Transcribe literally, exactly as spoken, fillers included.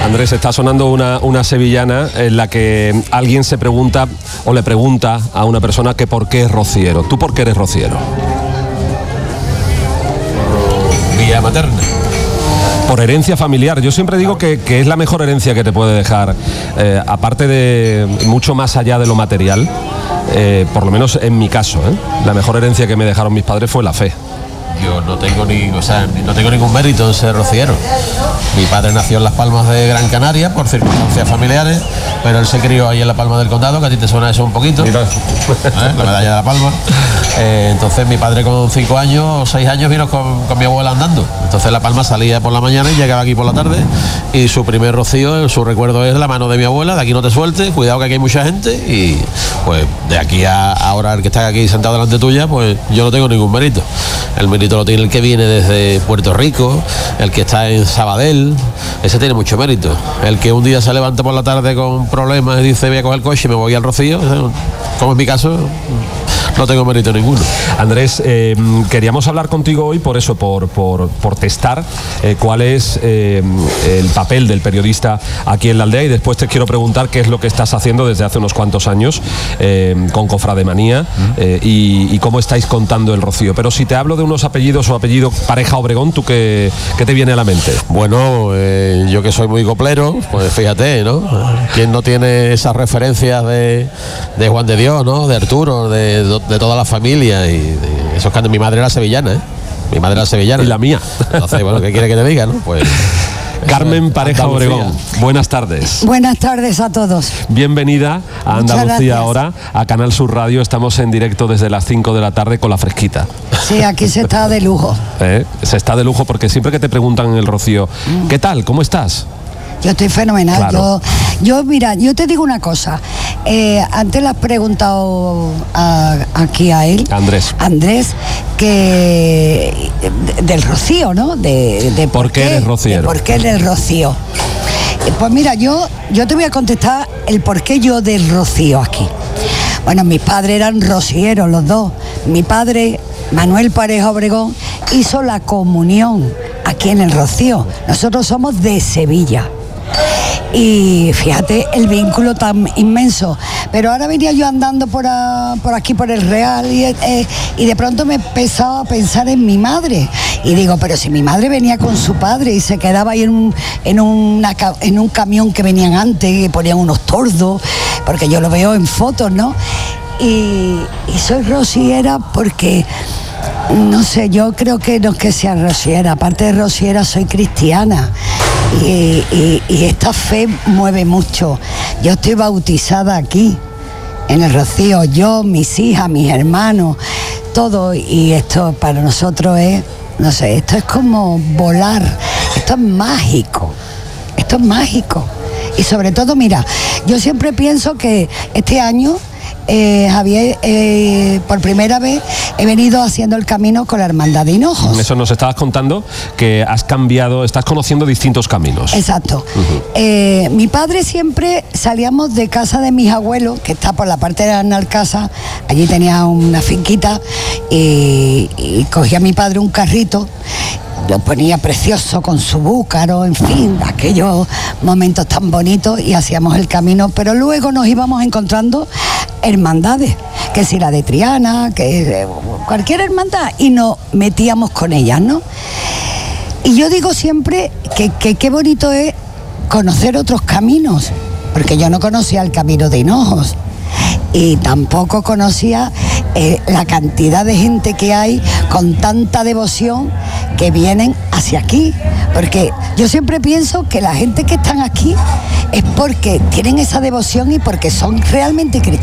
Andrés, está sonando una, una sevillana en la que alguien se pregunta o le pregunta a una persona que por qué es rociero. ¿Tú por qué eres rociero? Vía materna. Por herencia familiar. Yo siempre digo que, que es la mejor herencia que te puede dejar, eh, aparte de mucho más allá de lo material, eh, por lo menos en mi caso, ¿eh? La mejor herencia que me dejaron mis padres fue la fe. Yo no tengo ni, o sea, no tengo ningún mérito en ser rociero. Mi padre nació en Las Palmas de Gran Canaria por circunstancias familiares, pero él se crió ahí en La Palma del Condado, que a ti te suena eso un poquito. ¿Eh? La medalla de La Palma. Eh, entonces mi padre con cinco años o seis años vino con, con mi abuela andando. Entonces La Palma salía por la mañana y llegaba aquí por la tarde. Y su primer rocío, su recuerdo es la mano de mi abuela, de aquí no te sueltes, cuidado que aquí hay mucha gente. Y pues de aquí a ahora el que está aquí sentado delante tuya, pues yo no tengo ningún mérito. El mérito lo tiene el que viene desde Puerto Rico, el que está en Sabadell, ese tiene mucho mérito. El que un día se levanta por la tarde con problemas y dice voy a coger el coche y me voy al Rocío, como es mi caso, no tengo mérito ninguno. Andrés, eh, queríamos hablar contigo hoy por eso, por, por, por testar eh, cuál es eh, el papel del periodista aquí en la aldea, y después te quiero preguntar qué es lo que estás haciendo desde hace unos cuantos años eh, con Cofrademanía eh, y, y cómo estáis contando el Rocío. Pero si te hablo de unos apellidos o apellido Pareja Obregón, ¿tú qué, qué te viene a la mente? Bueno, eh, yo que soy muy coplero, pues fíjate, ¿no? ¿Quién no tiene esas referencias de, de Juan de Dios, ¿no? De Arturo, de, de, de toda la familia, y de esos cantos. Mi madre era sevillana, ¿eh? Mi madre era sevillana. Y la mía. Entonces, bueno, ¿qué quiere que te diga, no? Pues Carmen Pareja Obregón, buenas tardes. Buenas tardes a todos. Bienvenida a Andalucía Ahora, a Canal Sur Radio. Estamos en directo desde las cinco de la tarde con La Fresquita. Sí, aquí se está de lujo. ¿Eh? Se está de lujo porque siempre que te preguntan en el Rocío, ¿qué tal? ¿Cómo estás? Yo estoy fenomenal. Claro. Yo, yo, mira, yo te digo una cosa. Eh, antes le has preguntado a, aquí a él, Andrés. Andrés, que de, del Rocío, ¿no? De, de ¿Por qué eres rociero? De ¿Por qué del Rocío? Eh, pues mira, yo, yo te voy a contestar el por qué yo del Rocío aquí. Bueno, mis padres eran rocieros los dos. Mi padre, Manuel Pareja Obregón, hizo la comunión aquí en el Rocío. Nosotros somos de Sevilla. Y fíjate el vínculo tan inmenso. Pero ahora venía yo andando por, a, por aquí, por el Real, y, eh, y de pronto me empezaba a pensar en mi madre. Y digo, pero si mi madre venía con su padre y se quedaba ahí en un, en una, en un camión que venían antes, y ponían unos tordos, porque yo lo veo en fotos, ¿no? Y, y soy rociera porque... No sé, yo creo que no es que sea rociera, aparte de rociera soy cristiana y, y, y esta fe mueve mucho. Yo estoy bautizada aquí, en el Rocío, yo, mis hijas, mis hermanos, todo, y esto para nosotros es, no sé, esto es como volar, esto es mágico, esto es mágico. Y sobre todo, mira, yo siempre pienso que este año... Eh, Javier, eh, por primera vez he venido haciendo el camino con la Hermandad de Hinojos. Eso nos estabas contando, que has cambiado, estás conociendo distintos caminos. Exacto. Uh-huh. Eh, mi padre siempre salíamos de casa de mis abuelos, que está por la parte de Analcasa, allí tenía una finquita, y, y cogía mi padre un carrito, lo ponía precioso con su búcaro, en fin, aquellos momentos tan bonitos, y hacíamos el camino, pero luego nos íbamos encontrando hermandades, que si la de Triana, que cualquier hermandad, y nos metíamos con ellas, ¿no? Y yo digo siempre que qué que bonito es conocer otros caminos, porque yo no conocía el camino de Hinojos y tampoco conocía eh, la cantidad de gente que hay con tanta devoción que vienen hacia aquí, porque yo siempre pienso que la gente que están aquí es porque tienen esa devoción y porque son realmente cristianos.